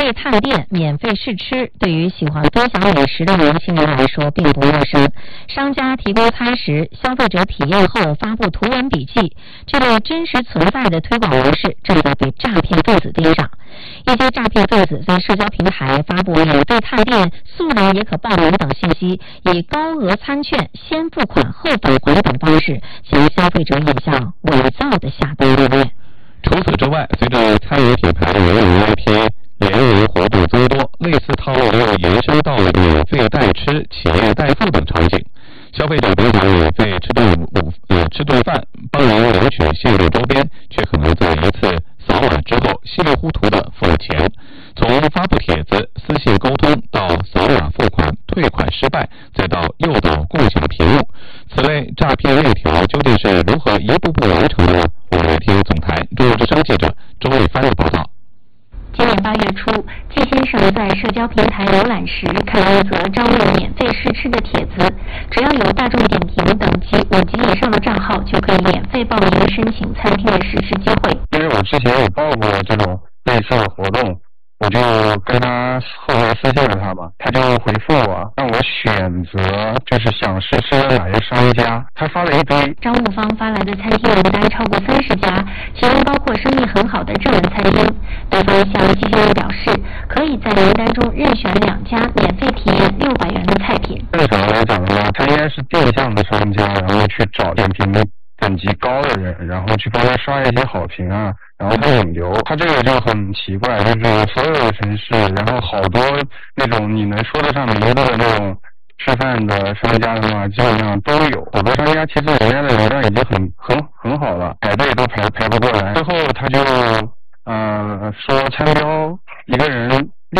被探店、免费试吃，对于喜欢分享美食的年轻人来说并不陌生。商家提供餐食，消费者体验后发布图文笔记，这类真实存在的推广模式正在被诈骗分子盯上。一些诈骗分子在社交平台发布免费探店、素人也可报名等信息，以高额餐券、先付款后返还等方式，将消费者引向伪造的下单路线。 除此之外，随着餐饮品牌人人 IP 联营活动增多，类似套路又延伸到了免费代吃、企业代付等场景。消费者本想免费吃顿饭，帮人领取限量周边，却可能在一次扫码之后稀里糊涂的付了钱。从发布帖子、私信沟通到扫码付款、退款失败，再到诱导共享屏幕，此类诈骗链条究竟是如何一步步完成的呢？我们来听总台中国之声记者周卫帆的报道。 今年8月初，季先生在社交平台浏览时看到一则招募免费试吃的帖子，只要有大众点评等级5级以上的账号，就可以免费报名申请餐厅的试吃机会。 因为我之前有报过这种类似的活动，我就跟他后来私信了他嘛，他就回复我让我选择就是想试吃的哪些商家，他发了一堆。 招募方发来的餐厅名单超过30家，其中包括生意很好的热门餐厅。对方向季先生表示，可以在名单中任选2家免费体验600元的菜品。 正常来讲的话，他应该是定向的商家，然后去找点评等级高的人，然后去帮他刷一些好评啊，然后他引流。他这个就很奇怪，就是所有的城市，然后好多那种你能说得上名字的那种吃饭的商家的话，基本上都有。好多商家其实人家的流量已经很好了，排队都排不过来。最后他就说餐标一个人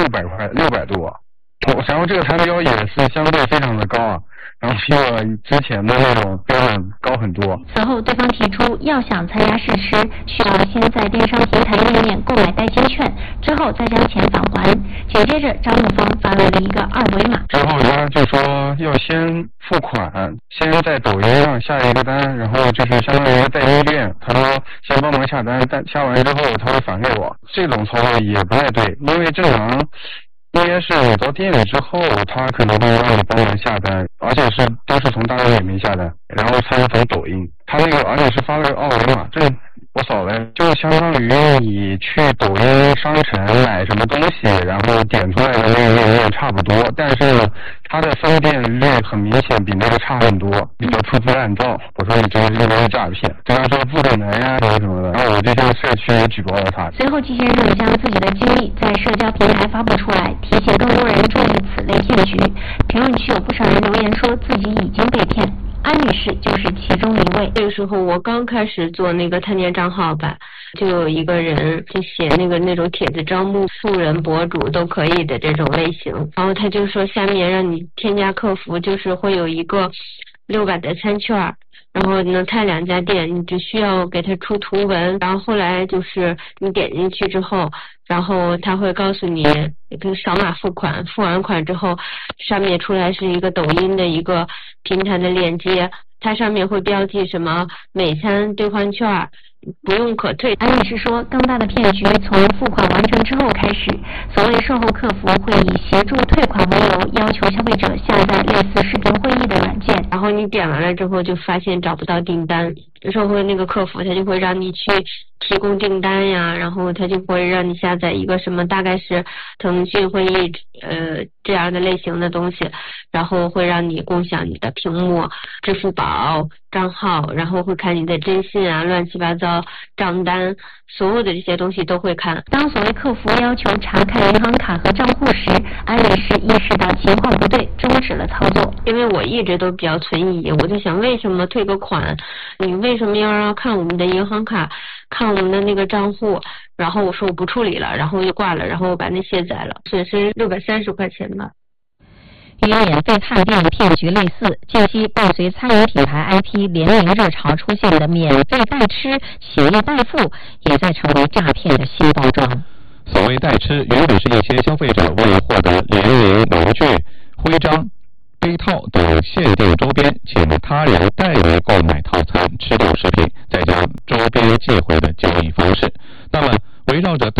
600多，然后这个餐标也是相对非常的高啊，然后比我之前的那种标准高很多。 此后对方提出，要想参加试吃，需要先在电商平台页面购买代金券，之后再将钱返还。紧接着招募方发来了一个2维码， 之后他就说要先付款，先在抖音上下一个单，然后就是相当于一个代金券，他说先帮忙下单，下完之后他会返给我。这种操作也不太对，因为正常应该是你到店里之后，他可能会让你帮忙下单，而且都是从大众点评下单，然后才是从抖音。他那个而且是发了个2维码，这我扫了，就相当于你去抖音商城买什么东西，然后点出来的那个页面差不多，但是呢，它的分辨率很明显比那个差很多，比较粗制滥造。我说你这个应该是诈骗，跟他说不可能呀什么的，然后我就向社区也举报了他。 随后季先生将自己的经历在社交平台发布出来，提醒更多人注意此类骗局。评论区有不少人留言说自己已经被骗。安女士就是其中一位。 那个时候我刚开始做那个探店账号吧，就有一个人就写那种帖子招募素人博主都可以的这种类型，然后他就说下面让你添加客服，就是会有一个600的餐券，然后能探2家店，你只需要给他出图文，然后后来就是你点进去之后，然后他会告诉你跟扫码付款，付完款之后上面出来是一个抖音的一个平台的链接，它上面会标记什么美餐兑换券不用可退。 安女士说，更大的骗局从付款完成之后开始，所谓售后客服会以协助退款为由，要求消费者下载类似视频会议的软件， 然后你点完了之后就发现找不到订单，售后那个客服他就会让你去提供订单呀，然后他就会让你下载一个什么大概是腾讯会议这样的类型的东西，然后会让你共享你的屏幕、支付宝账号，然后会看你的征信啊、乱七八糟账单，所有的这些东西都会看。 当所谓客服要求查看银行卡和账户时，安女士意识到情况不对，终止了操作。 因为我一直都比较存疑，我就想为什么退个款，你为什么要让看我们的银行卡，看我们的那个账户，然后我说我不处理了，然后就挂了，然后我把那卸载了，损失630块钱吧。 与免费探店骗局类似，近期伴随餐饮品牌 IP 联名热潮出现的免费代吃、企业代付，也在成为诈骗的新包装。 所谓代吃，原本是一些消费者为了获得联名文具、徽章、杯套等限定周边，请他人代为购买套餐吃到食品，再将周边寄回的交易方式。那么围绕着代吃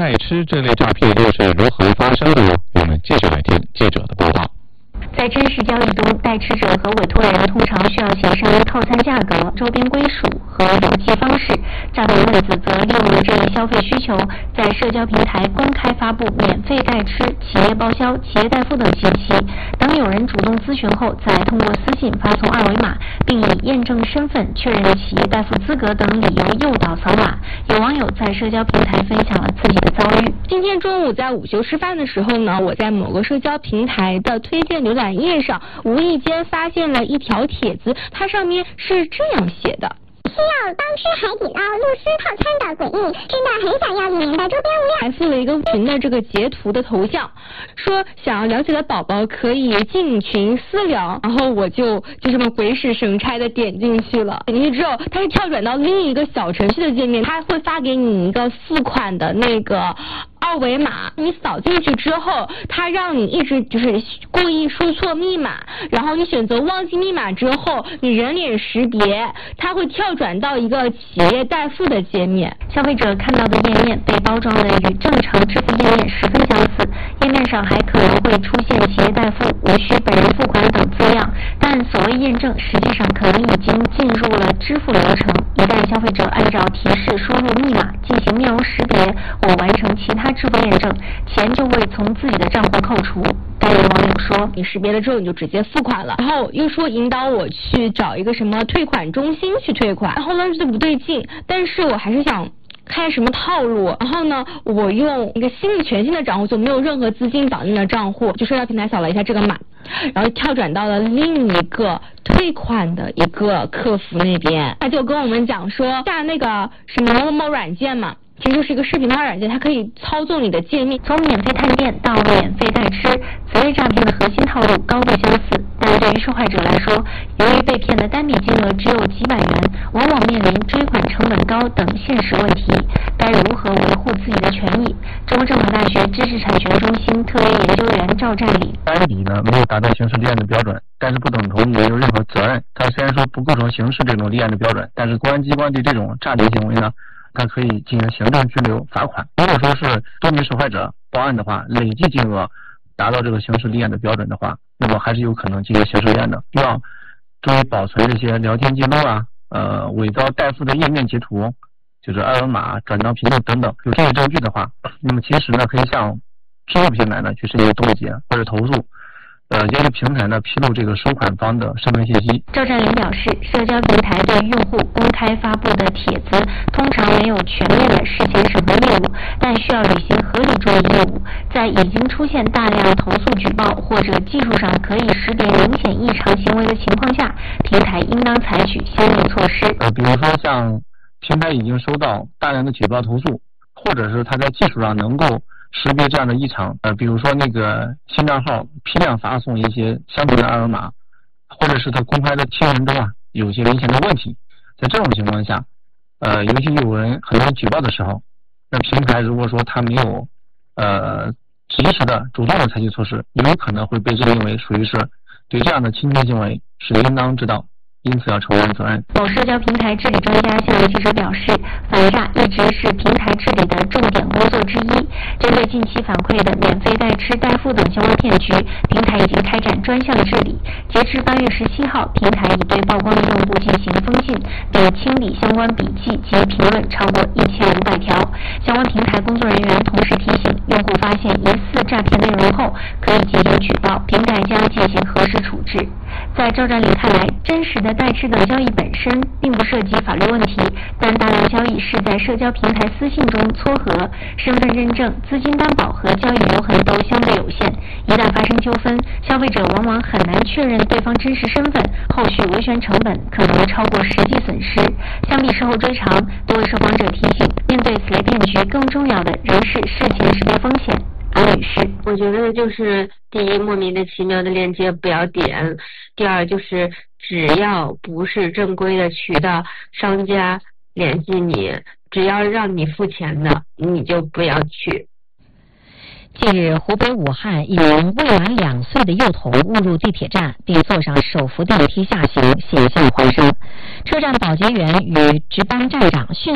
这类诈骗又是如何发生的呢？我们继续来听记者的报道。 在真实交易中，代持者和委托人通常需要协商套餐价格、周边归属和邮寄方式。诈骗分子则利用这一消费需求，在社交平台公开发布免费代吃、企业报销、企业代付等信息。等有人主动咨询后，再通过私信发送二维码，并以验证身份、确认企业代付资格等理由诱导扫码。有网友在社交平台分享了自己的遭遇。 今天中午在午休吃饭的时候呢，我在某个社交平台的推荐浏览页上，无意间发现了一条帖子，它上面是这样写的： 需要当吃海底捞露丝套餐的诡异，真的很想要里面的周边物料。 还附了一个群的这个截图的头像，说想要了解的宝宝可以进群私聊，然后我就这么鬼使神差的点进去了。点进去之后，它是跳转到另一个小程序的界面，它会发给你一个付款的那个二维码，你扫进去之后，它让你一直就是故意输错密码，然后你选择忘记密码之后，你人脸识别，它会跳转到一个企业代付的界面。 消费者看到的页面被包装的与正常支付页面十分相似，页面上还可能会出现企业代付、无需本人付款等字样，但所谓验证实际上可能已经进入了支付流程。一旦消费者按照提示输入密码进行面容识别或完成其他支付验证，钱就会从自己的账户扣除。该有网友说， 你识别了之后你就直接付款了，然后又说引导我去找一个什么退款中心去退款，然后呢就不对劲，但是我还是想看什么套路，然后呢我用一个全新的账户，就没有任何资金绑定的账户，就社交平台扫了一下这个码，然后跳转到了另一个退款的一个客服那边，他就跟我们讲说下那个什么某某软件嘛，其实就是一个视频化软件，它可以操纵你的界面。 从免费探店到免费代吃，此类诈骗的核心套路高度相似，但对于受害者来说，由于被骗的单笔金额只有几百元，往往面临追款成本高等现实问题，该如何维护自己的权益？中国政法大学知识产权中心特约研究员赵占理： 单笔呢没有达到刑事立案的标准，但是不等同没有任何责任。它虽然说不构成刑事这种立案的标准，但是公安机关对这种诈骗行为呢，它可以进行行政拘留、罚款。如果说是多名受害者报案的话，累计金额达到这个刑事立案的标准的话，那么还是有可能进行刑事立案的。要注意保存这些聊天记录啊，伪造代付的页面截图，就是二维码、转账频率等等。有这些证据的话，那么其实呢，可以向支付平台呢去申请冻结或者投诉。要求平台呢披露这个收款方的身份信息。 赵占林表示，社交平台对用户公开发布的帖子通常没有全面的事前审核业务，但需要履行合理注意业务。在已经出现大量投诉举报或者技术上可以识别明显异常行为的情况下，平台应当采取相应措施。 比如说像平台已经收到大量的举报投诉，或者是它在技术上能够识别这样的异常，比如说那个新账号批量发送一些相同的二维码，或者是他公开的贴文中啊有些明显的问题，在这种情况下，尤其有人很多人举报的时候，那平台如果说他没有及时的主动的采取措施，有可能会被认定为属于是对这样的侵权行为是应当知道，因此要承担责任。 某社交平台治理专家向记者表示，反诈一直是平台治理的重点工作之一。针对近期反馈的免费代吃、代付等相关骗局，平台已经开展专项治理。截至8月17号，平台已对曝光的用户进行封禁，并清理相关笔记及评论超过1500条。相关平台工作人员同时提醒，用户发现疑似诈骗内容后，可以进行举报，平台将进行核实处置。在赵占林看来，真实的代吃等交易本身并不涉及法律问题，但大量交易是在社交平台私信中撮合，身份认证、资金担保和交易留痕都相对有限。一旦发生纠纷，消费者往往很难确认对方真实身份，后续维权成本可能超过实际损失。相比事后追偿，多位受访者提醒，面对此类骗局，更重要的仍是事前识别风险。安女士， 我觉得就是第一，莫名其妙的链接不要点；第二，就是只要不是正规的渠道，商家联系你，只要让你付钱的，你就不要去。 近日，湖北武汉一名未满2岁的幼童误入地铁站，并坐上手扶电梯下行，险象环生。车站保洁员与值班站长迅